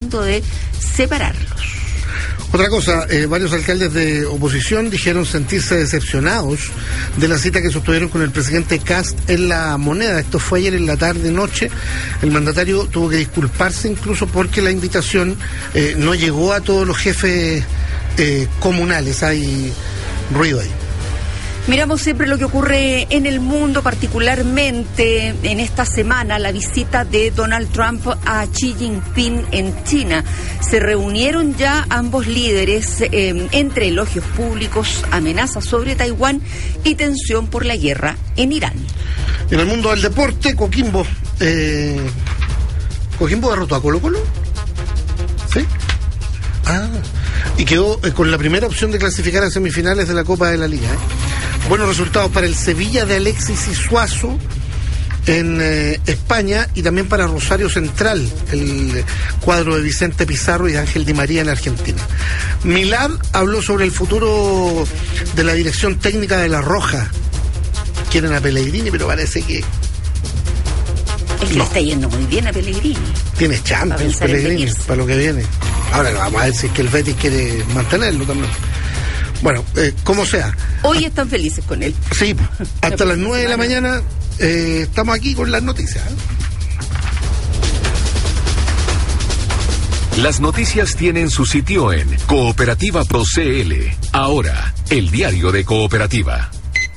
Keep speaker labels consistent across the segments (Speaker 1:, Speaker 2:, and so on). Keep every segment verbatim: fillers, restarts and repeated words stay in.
Speaker 1: de separarlos.
Speaker 2: Otra cosa, eh, varios alcaldes de oposición dijeron sentirse decepcionados de la cita que sostuvieron con el presidente Kast en La Moneda. Esto fue ayer en la tarde-noche. El mandatario tuvo que disculparse incluso porque la invitación eh, no llegó a todos los jefes eh, comunales. Hay ruido ahí.
Speaker 1: Miramos siempre lo que ocurre en el mundo, particularmente en esta semana, la visita de Donald Trump a Xi Jinping en China. Se reunieron ya ambos líderes eh, entre elogios públicos, amenazas sobre Taiwán y tensión por la guerra en Irán.
Speaker 2: En el mundo del deporte, Coquimbo, eh, Coquimbo derrotó a Colo-Colo. ¿Sí? Ah, y quedó eh, con la primera opción de clasificar a semifinales de la Copa de la Liga, ¿eh? Buenos resultados para el Sevilla de Alexis y Suazo en eh, España y también para Rosario Central, el cuadro de Vicente Pizarro y Ángel Di María en Argentina. Milad habló sobre el futuro de la dirección técnica de La Roja. Quieren a Pellegrini, pero parece que...
Speaker 1: Es que no. Le está yendo muy bien a Pellegrini.
Speaker 2: Tiene Champions Pellegrini para lo que viene. Ahora vamos a ver si es que el Betis quiere mantenerlo también. Bueno, eh, como sea.
Speaker 1: Hoy están felices con él.
Speaker 2: Sí, hasta las nueve de la mañana eh, estamos aquí con las noticias.
Speaker 3: Las noticias tienen su sitio en Cooperativa Pro C L. Ahora, el diario de Cooperativa.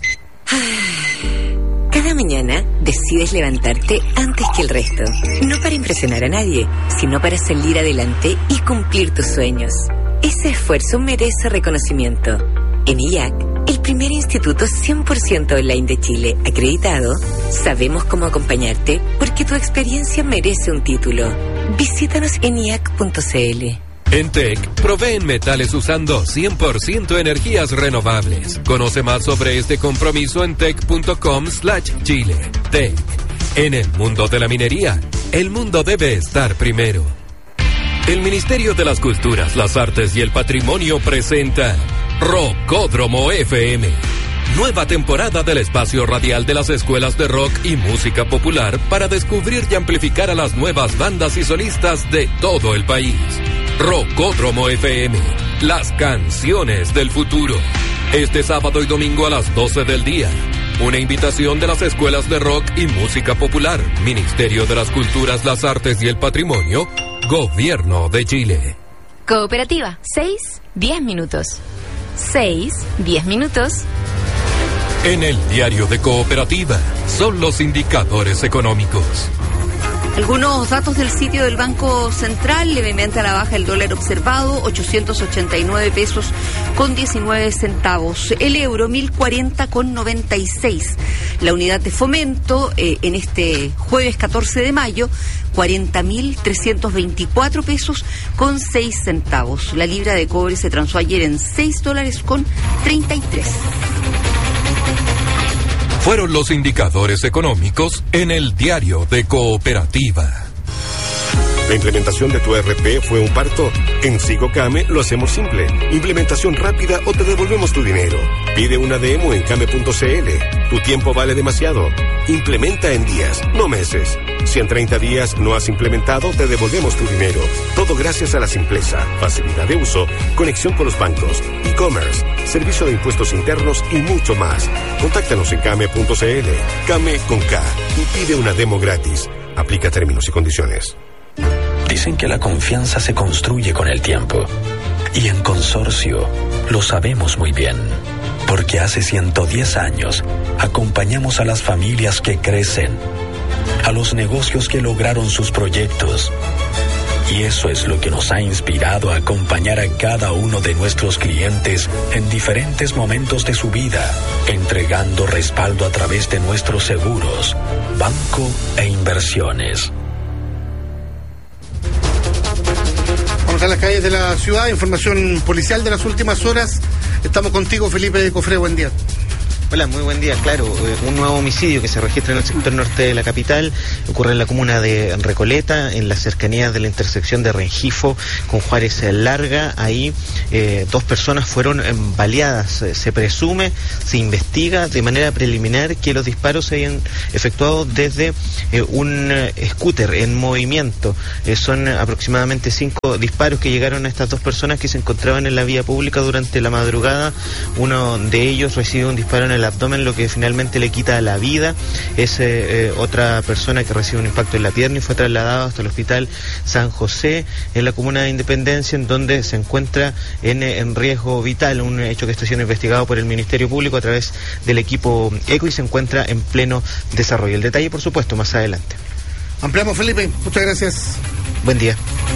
Speaker 4: Cada mañana decides levantarte antes que el resto. No para impresionar a nadie, sino para salir adelante y cumplir tus sueños. Ese esfuerzo merece reconocimiento. En I A C, el primer instituto cien por ciento online de Chile acreditado, sabemos cómo acompañarte porque tu experiencia merece un título. Visítanos en i a c punto c l.
Speaker 5: En T E C, proveen metales usando cien por ciento energías renovables. Conoce más sobre este compromiso en tec punto com slash chile. T E C. En el mundo de la minería, el mundo debe estar primero. El Ministerio de las Culturas, las Artes y el Patrimonio presenta Rockódromo F M. Nueva temporada del espacio radial de las escuelas de rock y música popular para descubrir y amplificar a las nuevas bandas y solistas de todo el país. Rockódromo F M, las canciones del futuro. Este sábado y domingo a las doce del día. Una invitación de las escuelas de rock y música popular, Ministerio de las Culturas, las Artes y el Patrimonio, Gobierno de Chile.
Speaker 6: Cooperativa, seis, diez minutos. seis, diez minutos.
Speaker 5: En el diario de Cooperativa, son los indicadores económicos.
Speaker 1: Algunos datos del sitio del Banco Central: levemente a la baja el dólar observado, ochocientos ochenta y nueve pesos con diecinueve centavos. El euro, mil cuarenta con noventa y seis. La unidad de fomento eh, en este jueves catorce de mayo, cuarenta mil trescientos veinticuatro pesos con seis centavos. La libra de cobre se transó ayer en seis dólares con treinta y tres.
Speaker 5: Fueron los indicadores económicos en el diario de Cooperativa.
Speaker 7: ¿La implementación de tu E R P fue un parto? En Sigocame lo hacemos simple. Implementación rápida o te devolvemos tu dinero. Pide una demo en came punto c l. Tu tiempo vale demasiado. Implementa en días, no meses. Si en treinta días no has implementado, te devolvemos tu dinero. Todo gracias a la simpleza, facilidad de uso, conexión con los bancos, e-commerce, servicio de impuestos internos y mucho más. Contáctanos en came punto c l. Came con K y pide una demo gratis. Aplica términos y condiciones.
Speaker 8: Dicen que la confianza se construye con el tiempo. Y en Consorcio lo sabemos muy bien. Porque hace ciento diez años acompañamos a las familias que crecen, a los negocios que lograron sus proyectos. Y eso es lo que nos ha inspirado a acompañar a cada uno de nuestros clientes en diferentes momentos de su vida, entregando respaldo a través de nuestros seguros, banco e inversiones.
Speaker 2: Vamos a las calles de la ciudad, información policial de las últimas horas. Estamos contigo, Felipe Cofré, buen día.
Speaker 9: Hola, muy buen día. Claro, un nuevo homicidio que se registra en el sector norte de la capital ocurre en la comuna de Recoleta, en las cercanías de la intersección de Rengifo con Juárez Larga. Ahí eh, dos personas fueron baleadas. Se presume, se investiga de manera preliminar que los disparos se habían efectuado desde eh, un eh, scooter en movimiento. Eh, son aproximadamente cinco disparos que llegaron a estas dos personas que se encontraban en la vía pública durante la madrugada. Uno de ellos recibe un disparo en el abdomen, lo que finalmente le quita la vida. Es eh, eh, otra persona que recibe un impacto en la pierna y fue trasladado hasta el hospital San José en la comuna de Independencia, en donde se encuentra en, en riesgo vital, un hecho que está siendo investigado por el Ministerio Público a través del equipo ECO y se encuentra en pleno desarrollo. El detalle, por supuesto, más adelante.
Speaker 2: Ampliamos, Felipe. Muchas gracias.
Speaker 9: Buen día.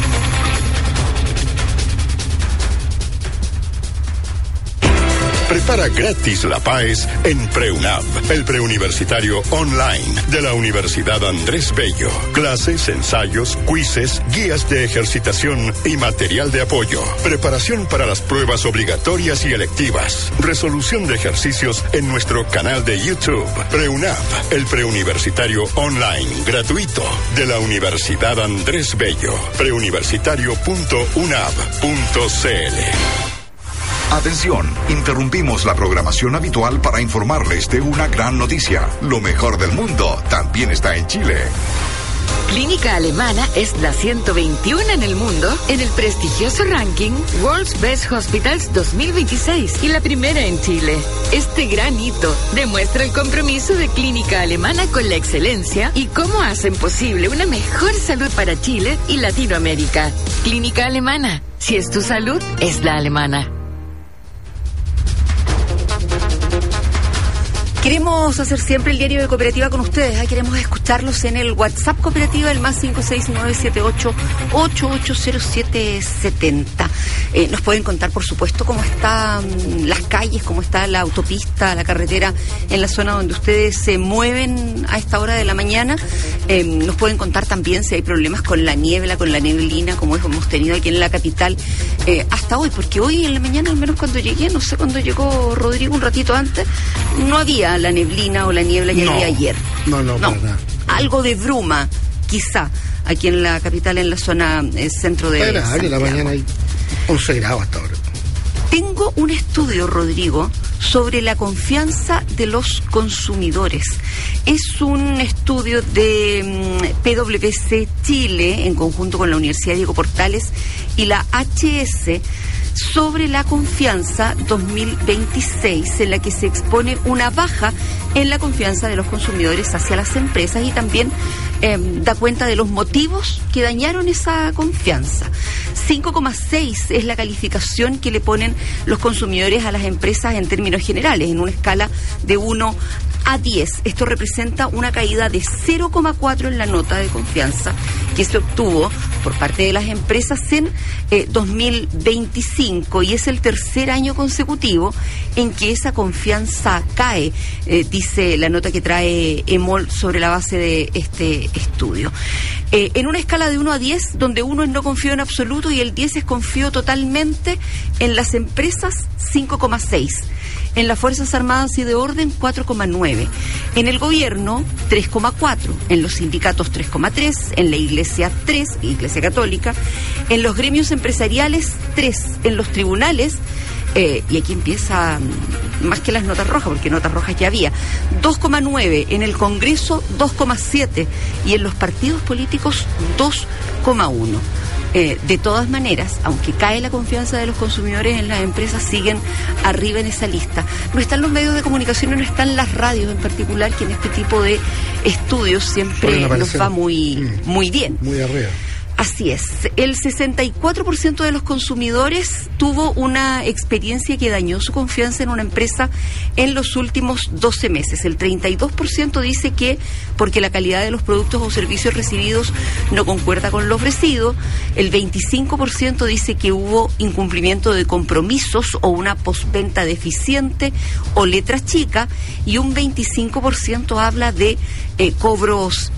Speaker 10: Prepara gratis la P A E S en PreUnab, el preuniversitario online de la Universidad Andrés Bello. Clases, ensayos, quizzes, guías de ejercitación y material de apoyo. Preparación para las pruebas obligatorias y electivas. Resolución de ejercicios en nuestro canal de YouTube. PreUnab, el preuniversitario online gratuito de la Universidad Andrés Bello. preuniversitario punto unab punto c l.
Speaker 11: Atención, interrumpimos la programación habitual para informarles de una gran noticia. Lo mejor del mundo también está en Chile.
Speaker 12: Clínica Alemana es la ciento veintiuno en el mundo en el prestigioso ranking World's Best Hospitals dos mil veintiséis y la primera en Chile. Este gran hito demuestra el compromiso de Clínica Alemana con la excelencia y cómo hacen posible una mejor salud para Chile y Latinoamérica. Clínica Alemana, si es tu salud, es la alemana.
Speaker 1: Queremos hacer siempre el diario de Cooperativa con ustedes, ¿eh? Queremos escucharlos en el WhatsApp Cooperativa, el más cinco seis nueve siete ocho ocho ocho cero siete siete cero. Eh, nos pueden contar, por supuesto, cómo están las calles, cómo está la autopista, la carretera en la zona donde ustedes se mueven a esta hora de la mañana. Eh, nos pueden contar también si hay problemas con la niebla, con la neblina, como hemos tenido aquí en la capital eh, hasta hoy, porque hoy en la mañana, al menos cuando llegué, no sé, cuando llegó Rodrigo un ratito antes, no había la neblina o la niebla que
Speaker 2: no,
Speaker 1: había ayer.
Speaker 2: No, no, no. Nada.
Speaker 1: Algo de bruma, quizá, aquí en la capital, en la zona eh, centro de
Speaker 2: Santiago. Agradable, la mañana hay once grados hasta ahora.
Speaker 1: Tengo un estudio, Rodrigo, sobre la confianza de los consumidores. Es un estudio de um, P W C Chile, en conjunto con la Universidad Diego Portales y la H S, sobre la confianza dos mil veintiséis, en la que se expone una baja en la confianza de los consumidores hacia las empresas y también eh, da cuenta de los motivos que dañaron esa confianza. cinco coma seis es la calificación que le ponen los consumidores a las empresas en términos generales, en una escala de uno a diez. Esto representa una caída de cero coma cuatro en la nota de confianza que se obtuvo por parte de las empresas en eh, dos mil veinticinco, y es el tercer año consecutivo en que esa confianza cae, eh, dice la nota que trae EMOL sobre la base de este estudio. Eh, en una escala de uno a diez, donde uno es no confío en absoluto y el diez es confío totalmente, en las empresas cinco coma seis. En las Fuerzas Armadas y de Orden, cuatro coma nueve. En el gobierno, tres coma cuatro. En los sindicatos, tres coma tres. En la Iglesia, tres, Iglesia Católica. En los gremios empresariales, tres. En los tribunales, eh, y aquí empieza más que las notas rojas, porque notas rojas ya había, dos coma nueve. En el Congreso, dos coma siete. Y en los partidos políticos, dos coma uno. Eh, de todas maneras, aunque cae la confianza de los consumidores en las empresas, siguen arriba en esa lista. No están los medios de comunicación, no están las radios en particular, que en este tipo de estudios siempre nos va muy, muy bien.
Speaker 2: Muy arriba.
Speaker 1: Así es. El sesenta y cuatro por ciento de los consumidores tuvo una experiencia que dañó su confianza en una empresa en los últimos doce meses. El treinta y dos por ciento dice que porque la calidad de los productos o servicios recibidos no concuerda con lo ofrecido. El veinticinco por ciento dice que hubo incumplimiento de compromisos o una postventa deficiente o letra chica. Y un veinticinco por ciento habla de eh, cobros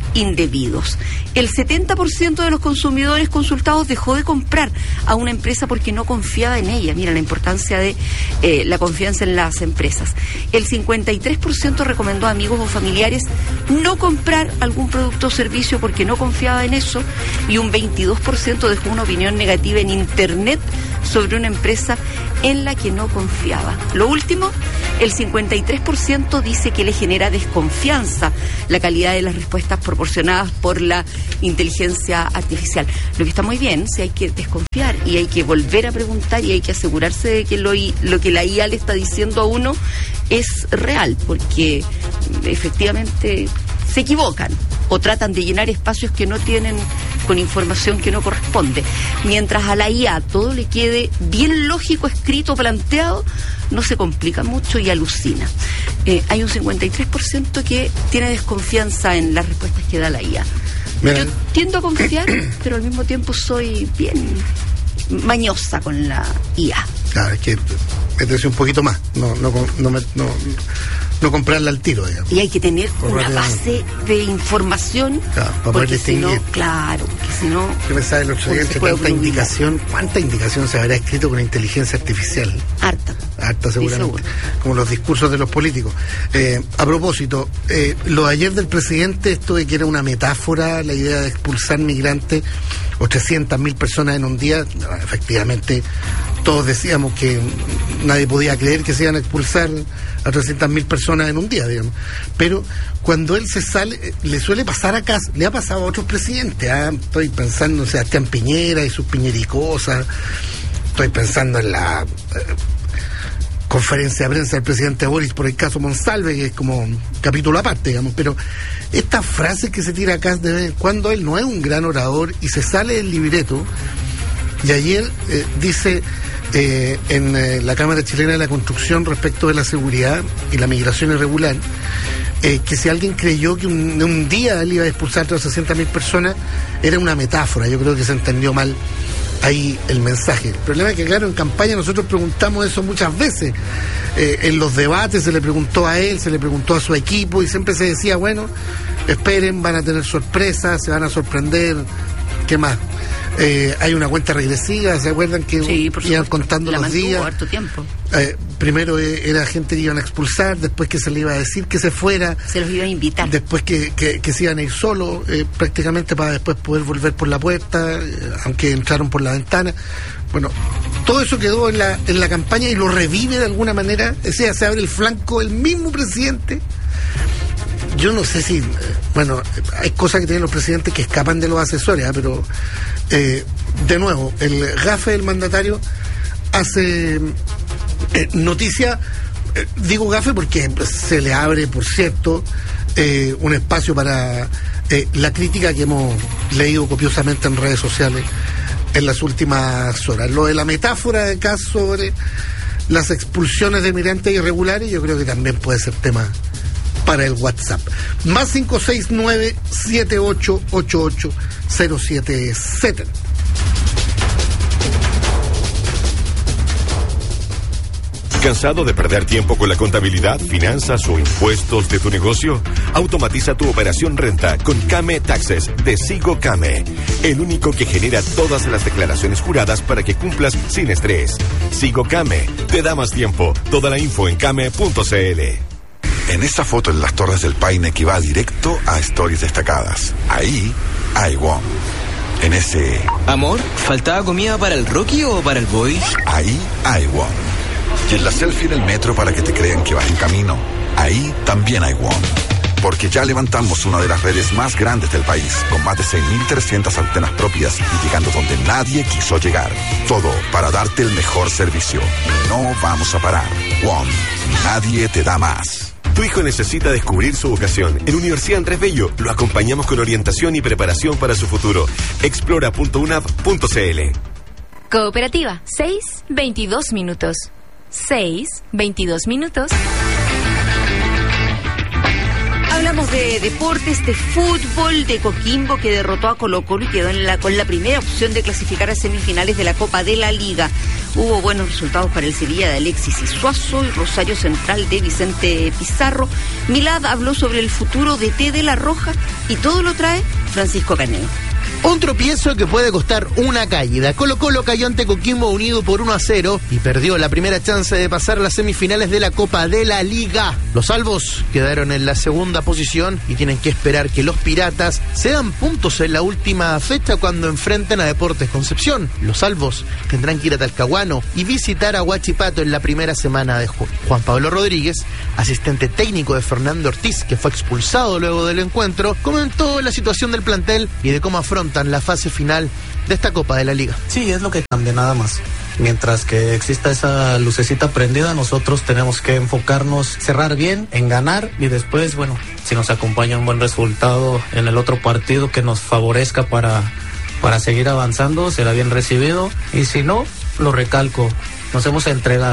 Speaker 1: indebidos. El setenta por ciento de los consumidores consultados dejó de comprar a una empresa porque no confiaba en ella. Mira la importancia de eh, la confianza en las empresas. El cincuenta y tres por ciento recomendó a amigos o familiares no comprar algún producto o servicio porque no confiaba en eso, y un veintidós por ciento dejó una opinión negativa en Internet sobre una empresa en la que no confiaba. Lo último, el cincuenta y tres por ciento dice que le genera desconfianza la calidad de las respuestas proporcionadas por la inteligencia artificial. Lo que está muy bien, si hay que desconfiar y hay que volver a preguntar y hay que asegurarse de que lo, lo que la I A le está diciendo a uno es real, porque efectivamente se equivocan o tratan de llenar espacios que no tienen con información que no corresponde. Mientras a la I A todo le quede bien lógico, escrito, planteado, no se complica mucho y alucina. Eh, hay un cincuenta y tres por ciento que tiene desconfianza en las respuestas que da la I A. Mira. Yo tiendo a confiar, pero al mismo tiempo soy bien mañosa con la I A.
Speaker 2: Claro, es que meterse un poquito más, no, no, no, no, no, no comprarla al tiro, digamos.
Speaker 1: Y hay que tener Por una base de información,
Speaker 2: claro, para poder distinguir.
Speaker 1: Si no, claro, porque si no...
Speaker 2: Yo pensaba el otro día entre tanta indicación, ¿cuánta indicación se habrá escrito con inteligencia artificial?
Speaker 1: Harta.
Speaker 2: Harta seguramente, como los discursos de los políticos. Eh, a propósito, eh, lo de ayer del presidente, esto de que era una metáfora, la idea de expulsar migrantes o trescientas mil personas en un día, efectivamente todos decíamos que nadie podía creer que se iban a expulsar a trescientas mil personas en un día, digamos. Pero cuando él se sale, le suele pasar acá, le ha pasado a otros presidentes. ¿eh? Estoy pensando en Sebastián Piñera y sus piñericosas, estoy pensando en la eh, conferencia de prensa del presidente Boris por el caso Monsalve, que es como un capítulo aparte, digamos. Pero estas frases que se tira acá de vez en cuando, él no es un gran orador y se sale del libreto. Y ayer eh, dice eh, en eh, la Cámara Chilena de la Construcción respecto de la seguridad y la migración irregular, eh, que si alguien creyó que un, un día él iba a expulsar a trescientas mil personas, era una metáfora. Yo creo que se entendió mal ahí el mensaje. El problema es que, claro, en campaña nosotros preguntamos eso muchas veces. Eh, en los debates se le preguntó a él, se le preguntó a su equipo y siempre se decía, bueno, esperen, van a tener sorpresas, se van a sorprender, ¿qué más? Eh, hay una cuenta regresiva, ¿se acuerdan que
Speaker 1: sí,
Speaker 2: iban contando
Speaker 1: la
Speaker 2: los días?
Speaker 1: Harto tiempo.
Speaker 2: Eh, primero eh, era gente que iban a expulsar, después que se le iba a decir que se fuera,
Speaker 1: se los iba a invitar,
Speaker 2: después que, que, que se iban a ir solos, eh, prácticamente para después poder volver por la puerta, eh, aunque entraron por la ventana. Bueno, todo eso quedó en la, en la campaña y lo revive de alguna manera, o sea, se abre el flanco el mismo presidente. Yo no sé si, bueno, hay cosas que tienen los presidentes que escapan de los asesores, ¿eh? pero eh, de nuevo, el gafe del mandatario hace eh, noticia, eh, digo gafe porque se le abre, por cierto, eh, un espacio para eh, la crítica que hemos leído copiosamente en redes sociales en las últimas horas. Lo de la metáfora de acá sobre las expulsiones de migrantes irregulares, yo creo que también puede ser tema para el WhatsApp. Más cinco seis nueve, siete ocho ocho ocho, cero siete siete.
Speaker 7: ¿Cansado de perder tiempo con la contabilidad, finanzas o impuestos de tu negocio? Automatiza tu operación renta con Came Taxes de Sigo Came, el único que genera todas las declaraciones juradas para que cumplas sin estrés. Sigo Came te da más tiempo. Toda la info en came punto cl.
Speaker 11: En esa foto en las Torres del Paine que va directo a Stories Destacadas, ahí hay WOM. En ese...
Speaker 13: Amor, ¿faltaba comida para el Rocky o para el Boy?
Speaker 11: Ahí hay WOM. Y en la selfie en el metro para que te crean que vas en camino, ahí también hay WOM. Porque ya levantamos una de las redes más grandes del país, con más de seis mil trescientas antenas propias y llegando donde nadie quiso llegar. Todo para darte el mejor servicio. No vamos a parar. WOM. Nadie te da más.
Speaker 7: Tu hijo necesita descubrir su vocación. En Universidad Andrés Bello lo acompañamos con orientación y preparación para su futuro. explora punto unap punto cl.
Speaker 6: Cooperativa, seis, veintidós minutos. seis, veintidós minutos.
Speaker 1: Hablamos Hablemos de deportes, de fútbol, de Coquimbo, que derrotó a Colo-Colo y quedó en la, con la primera opción de clasificar a semifinales de la Copa de la Liga. Hubo buenos resultados para el Sevilla de Alexis Isuazo y Rosario Central de Vicente Pizarro. Milad habló sobre el futuro de T de la Roja y todo lo trae Francisco Caneo.
Speaker 14: Un tropiezo que puede costar una caída. Colo-Colo cayó ante Coquimbo Unido por uno a cero y perdió la primera chance de pasar a las semifinales de la Copa de la Liga. Los salvos quedaron en la segunda posición y tienen que esperar que los piratas se dan puntos en la última fecha cuando enfrenten a Deportes Concepción. Los salvos tendrán que ir a Talcahuano y visitar a Huachipato en la primera semana de junio. Juan Pablo Rodríguez, asistente técnico de Fernando Ortiz, que fue expulsado luego del encuentro, comentó la situación del plantel y de cómo afronta la fase final de esta Copa de la Liga.
Speaker 15: Sí, es lo que cambia, nada más. Mientras que exista esa lucecita prendida, nosotros tenemos que enfocarnos, cerrar bien, en ganar y después, bueno, si nos acompaña un buen resultado en el otro partido que nos favorezca para, para seguir avanzando, será bien recibido y si no, lo recalco, nos hemos entregado.